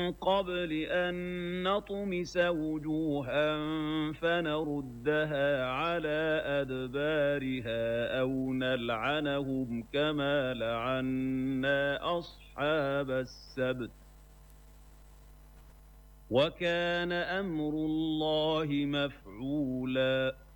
قبل أن نطمس وجوها فنردها على أدبارها أو نلعنهم كما لعنا أصحاب السبت وكان أمر الله مفعولا